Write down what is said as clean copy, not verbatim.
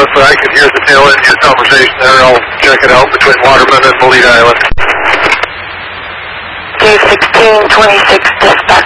if I can hear the tail end of your conversation there, I'll check it out between Waterman and Melita Island. J1626 dispatch.